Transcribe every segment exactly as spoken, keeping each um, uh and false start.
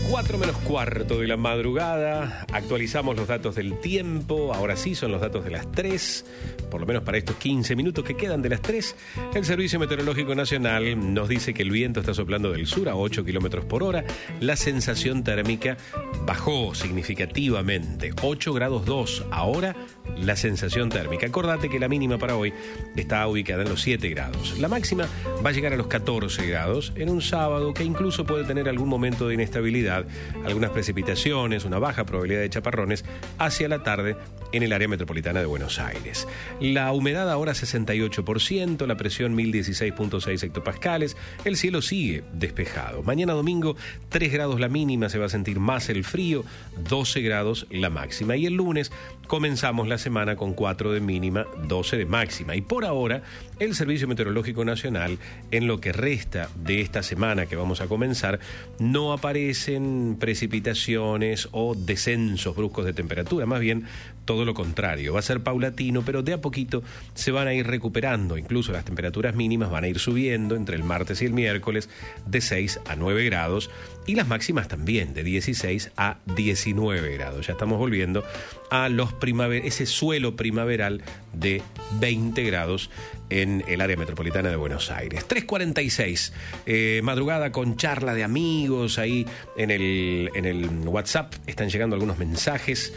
cuatro menos cuarto de la madrugada, actualizamos los datos del tiempo, ahora sí son los datos de las tres, por lo menos para estos quince minutos que quedan de las tres. El Servicio Meteorológico Nacional nos dice que el viento está soplando del sur a ocho kilómetros por hora, la sensación térmica bajó significativamente, ocho grados dos, ahora la sensación térmica. Acordate que la mínima para hoy está ubicada en los siete grados, la máxima va a llegar a los catorce grados en un sábado que incluso puede tener algún momento de inestabilidad, algunas precipitaciones, una baja probabilidad de chaparrones hacia la tarde en el área metropolitana de Buenos Aires. La humedad ahora sesenta y ocho por ciento, la presión mil dieciséis punto seis hectopascales, el cielo sigue despejado. Mañana domingo tres grados la mínima, se va a sentir más el frío, doce grados la máxima. Y el lunes comenzamos la semana con cuatro de mínima, doce de máxima. Y por ahora el Servicio Meteorológico Nacional, en lo que resta de esta semana que vamos a comenzar, no aparecen precipitaciones o descensos bruscos de temperatura, más bien todo lo contrario, va a ser paulatino, pero de a poquito se van a ir recuperando, incluso las temperaturas mínimas van a ir subiendo entre el martes y el miércoles de seis a nueve grados y las máximas también de dieciséis a diecinueve grados. Ya estamos volviendo a los primaver- ese suelo primaveral de veinte grados en el área metropolitana de Buenos Aires. tres cuarenta y seis, eh, madrugada con charla de amigos, ahí en el, en el WhatsApp están llegando algunos mensajes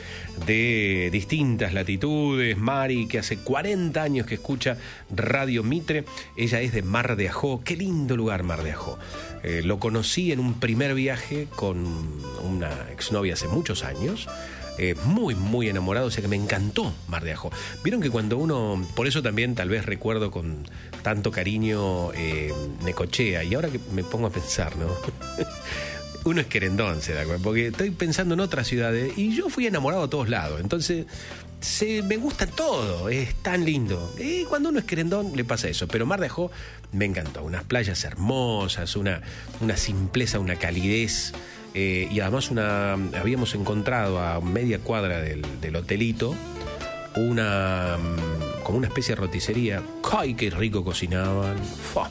de distintas latitudes. Mari, que hace cuarenta años que escucha Radio Mitre, ella es de Mar de Ajó, qué lindo lugar Mar de Ajó. Eh, lo conocí en un primer viaje con una exnovia hace muchos años. Eh, muy, muy enamorado, o sea que me encantó Mar de Ajó. Vieron que cuando uno, por eso también tal vez recuerdo con tanto cariño eh, Necochea, y ahora que me pongo a pensar, ¿no? Uno es querendón, se da cuenta, porque estoy pensando en otras ciudades y yo fui enamorado a todos lados, entonces se, me gusta todo, es tan lindo. Y cuando uno es querendón le pasa eso, pero Mar de Ajó me encantó, unas playas hermosas, una, una simpleza, una calidez. Eh, y además una habíamos encontrado a media cuadra del, del hotelito una como una especie de roticería. ¡Ay, qué rico cocinaban! ¡Fua!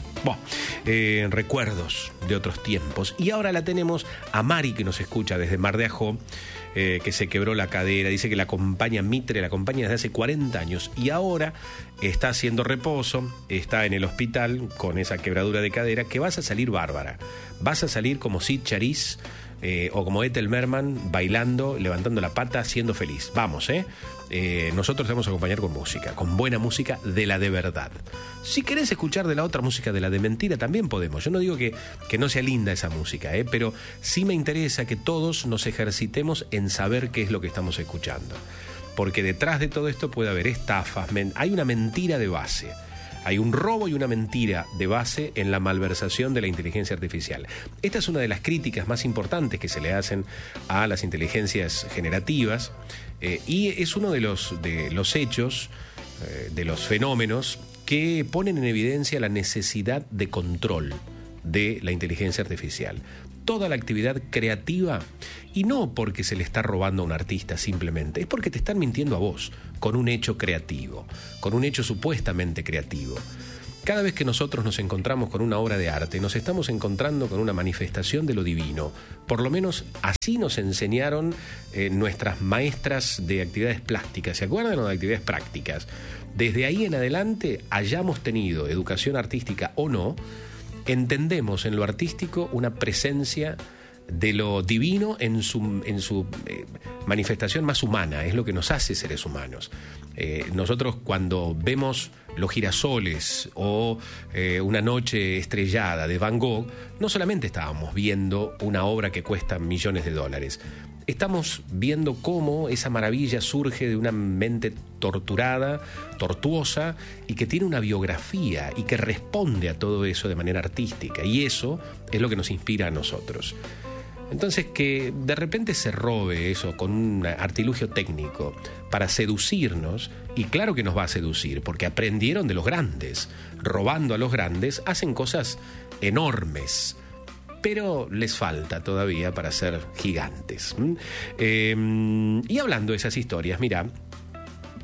Eh, recuerdos de otros tiempos. Y ahora la tenemos a Mari, que nos escucha desde Mar de Ajó, eh, que se quebró la cadera, dice que la acompaña Mitre, la acompaña desde hace cuarenta años y ahora está haciendo reposo, está en el hospital con esa quebradura de cadera, que vas a salir bárbara, vas a salir como Sid Charisse, Eh, o como Ethel Merman, bailando, levantando la pata, siendo feliz. Vamos, ¿eh? eh nosotros te vamos a acompañar con música, con buena música de la de verdad. Si querés escuchar de la otra música, de la de mentira, también podemos. Yo no digo que, que no sea linda esa música, ¿eh? Pero sí me interesa que todos nos ejercitemos en saber qué es lo que estamos escuchando. Porque detrás de todo esto puede haber estafas, men- hay una mentira de base. Hay un robo y una mentira de base en la malversación de la inteligencia artificial. Esta es una de las críticas más importantes que se le hacen a las inteligencias generativas eh, y es uno de los, de los hechos, eh, de los fenómenos que ponen en evidencia la necesidad de control de la inteligencia artificial. Toda la actividad creativa, y no porque se le está robando a un artista simplemente, es porque te están mintiendo a vos con un hecho creativo, con un hecho supuestamente creativo. Cada vez que nosotros nos encontramos con una obra de arte, nos estamos encontrando con una manifestación de lo divino. Por lo menos así nos enseñaron eh, nuestras maestras de actividades plásticas. ¿Se acuerdan o de actividades prácticas? Desde ahí en adelante, hayamos tenido educación artística o no, entendemos en lo artístico una presencia de lo divino en su, en su eh, manifestación más humana, es lo que nos hace seres humanos. Eh, nosotros cuando vemos los girasoles o eh, una noche estrellada de Van Gogh, no solamente estábamos viendo una obra que cuesta millones de dólares, estamos viendo cómo esa maravilla surge de una mente torturada, tortuosa, y que tiene una biografía y que responde a todo eso de manera artística. Y eso es lo que nos inspira a nosotros. Entonces, que de repente se robe eso con un artilugio técnico para seducirnos, y claro que nos va a seducir, porque aprendieron de los grandes. Robando a los grandes, hacen cosas enormes, pero les falta todavía para ser gigantes. Eh, y hablando de esas historias, mira,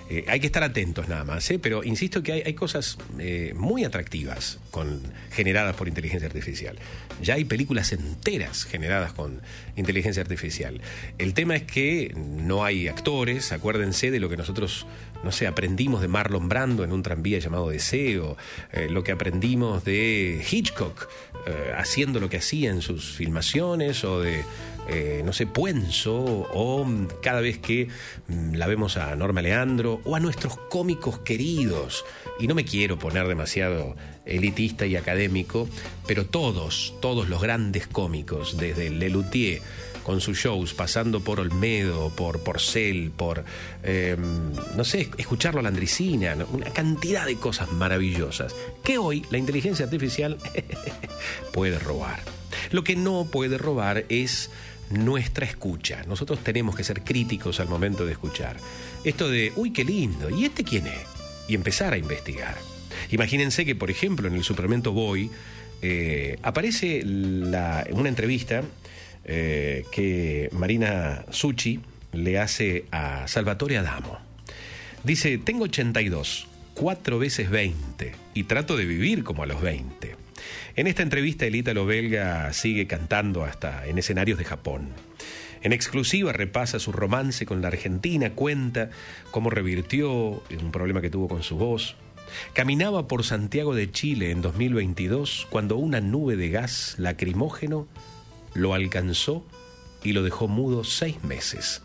Eh, hay que estar atentos nada más, ¿eh? Pero insisto que hay, hay cosas eh, muy atractivas con, generadas por inteligencia artificial. Ya hay películas enteras generadas con inteligencia artificial. El tema es que no hay actores, acuérdense de lo que nosotros, no sé, aprendimos de Marlon Brando en un tranvía llamado Deseo, eh, lo que aprendimos de Hitchcock eh, haciendo lo que hacía en sus filmaciones, o de, eh, no sé, Puenzo, o cada vez que mm, la vemos a Norma Leandro, o a nuestros cómicos queridos. Y no me quiero poner demasiado elitista y académico, pero todos, todos los grandes cómicos, desde Lelutier con sus shows, pasando por Olmedo, por Porcel, por, eh, no sé, escucharlo a Landricina, ¿no? Una cantidad de cosas maravillosas que hoy la inteligencia artificial puede robar. Lo que no puede robar es nuestra escucha. Nosotros tenemos que ser críticos al momento de escuchar. Esto de, uy, qué lindo, ¿y este quién es? Y empezar a investigar. Imagínense que, por ejemplo, en el suplemento Voy eh, aparece la, una entrevista eh, que Marina Zucchi le hace a Salvatore Adamo. Dice, tengo ochenta y dos, cuatro veces veinte, y trato de vivir como a los veinte. En esta entrevista el ítalo belga sigue cantando hasta en escenarios de Japón. En exclusiva repasa su romance con la Argentina, cuenta cómo revirtió un problema que tuvo con su voz. Caminaba por Santiago de Chile en dos mil veintidós cuando una nube de gas lacrimógeno lo alcanzó y lo dejó mudo seis meses.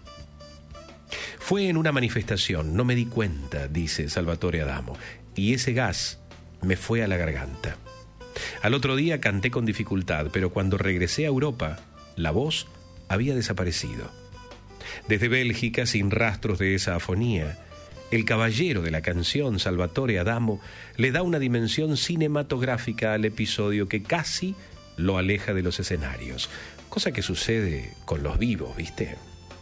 Fue en una manifestación, no me di cuenta, dice Salvatore Adamo, y ese gas me fue a la garganta. Al otro día canté con dificultad, pero cuando regresé a Europa, la voz había desaparecido. Desde Bélgica, sin rastros de esa afonía, el caballero de la canción, Salvatore Adamo, le da una dimensión cinematográfica al episodio que casi lo aleja de los escenarios, cosa que sucede con los vivos, ¿viste?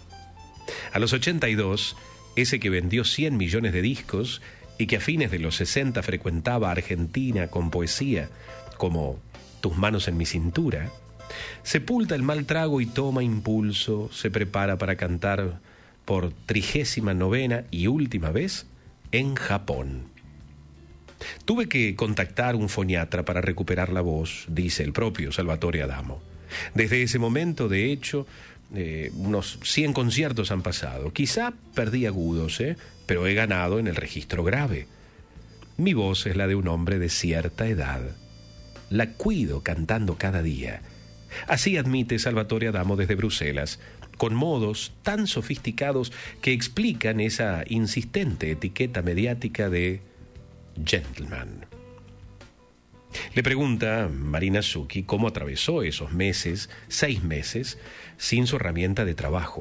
A los ochenta y dos, ese que vendió cien millones de discos y que a fines de los sesenta frecuentaba Argentina con poesía como Tus manos en mi cintura, sepulta el mal trago y toma impulso, se prepara para cantar por trigésima novena y última vez en Japón. Tuve que contactar un foniatra para recuperar la voz, dice el propio Salvatore Adamo. Desde ese momento, de hecho, eh, unos cien conciertos han pasado. Quizá perdí agudos, ¿eh? pero he ganado en el registro grave. Mi voz es la de un hombre de cierta edad. La cuido cantando cada día. Así admite Salvatore Adamo desde Bruselas, con modos tan sofisticados que explican esa insistente etiqueta mediática de gentleman. Le pregunta Marina Zucchi cómo atravesó esos meses, seis meses, sin su herramienta de trabajo.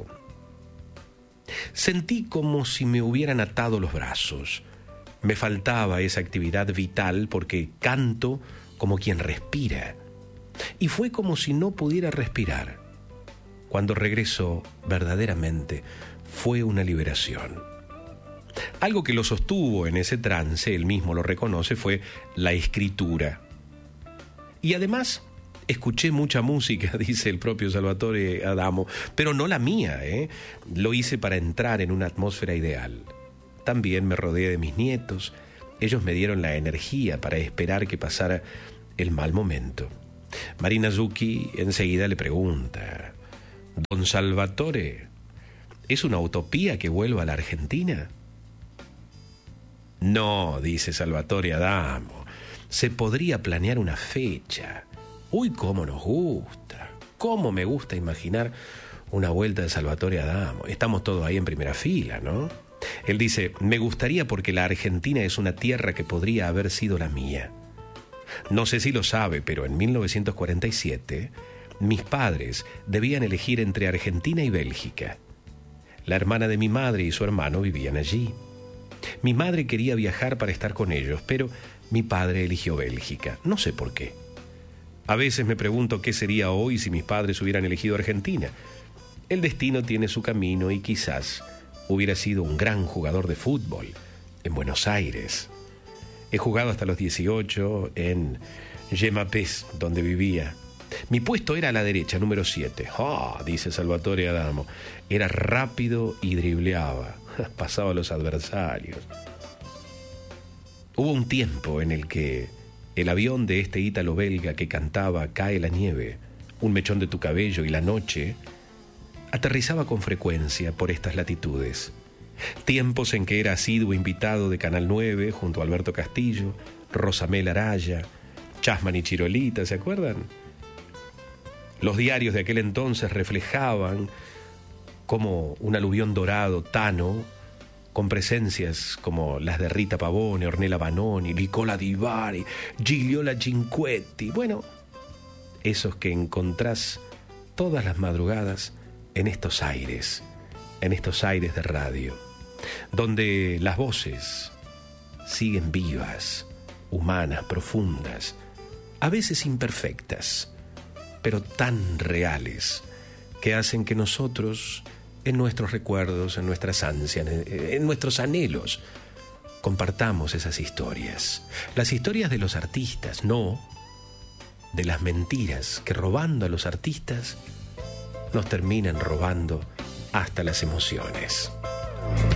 Sentí como si me hubieran atado los brazos. Me faltaba esa actividad vital porque canto como quien respira. Y fue como si no pudiera respirar. Cuando regresó, verdaderamente, fue una liberación. Algo que lo sostuvo en ese trance, él mismo lo reconoce, fue la escritura. Y además, escuché mucha música, dice el propio Salvatore Adamo, pero no la mía, ¿eh? Lo hice para entrar en una atmósfera ideal. También me rodeé de mis nietos. Ellos me dieron la energía para esperar que pasara el mal momento. Marina Zucchi enseguida le pregunta, «Don Salvatore, ¿es una utopía que vuelva a la Argentina?» «No», dice Salvatore Adamo, «se podría planear una fecha. Uy, cómo nos gusta, cómo me gusta imaginar una vuelta de Salvatore Adamo. Estamos todos ahí en primera fila, ¿no?» Él dice, «Me gustaría porque la Argentina es una tierra que podría haber sido la mía. No sé si lo sabe, pero en mil novecientos cuarenta y siete mis padres debían elegir entre Argentina y Bélgica. La hermana de mi madre y su hermano vivían allí. Mi madre quería viajar para estar con ellos, pero mi padre eligió Bélgica. No sé por qué. A veces me pregunto qué sería hoy si mis padres hubieran elegido Argentina. El destino tiene su camino y quizás hubiera sido un gran jugador de fútbol en Buenos Aires. He jugado hasta los dieciocho en Gemapés, donde vivía. Mi puesto era a la derecha, número siete. Ah, dice Salvatore Adamo. Era rápido y dribleaba. pasaba a los adversarios. Hubo un tiempo en el que el avión de este ítalo belga que cantaba Cae la nieve, un mechón de tu cabello y la noche, aterrizaba con frecuencia por estas latitudes. Tiempos en que era asiduo invitado de Canal nueve junto a Alberto Castillo, Rosamel Araya, Chasman y Chirolita, ¿se acuerdan? Los diarios de aquel entonces reflejaban como un aluvión dorado, tano, con presencias como las de Rita Pavone, Ornella Vanoni, Nicola Di Bari, Gigliola Cinquetti. Bueno, esos que encontrás todas las madrugadas en estos aires, en estos aires de radio, donde las voces siguen vivas, humanas, profundas, a veces imperfectas, pero tan reales, que hacen que nosotros, en nuestros recuerdos, en nuestras ansias, en nuestros anhelos, compartamos esas historias. Las historias de los artistas, no de las mentiras que, robando a los artistas, nos terminan robando hasta las emociones.